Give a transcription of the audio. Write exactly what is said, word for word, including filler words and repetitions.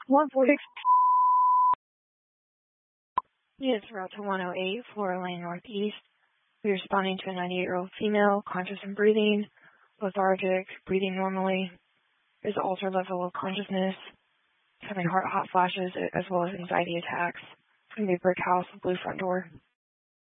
one forty-six. Units route to one oh eight, Flora Lane Northeast. We're responding to a ninety-eight-year-old female, conscious and breathing, lethargic, breathing normally. There's an altered level of consciousness, having heart hot flashes, as well as anxiety attacks. It's going to be a brick house with blue front door.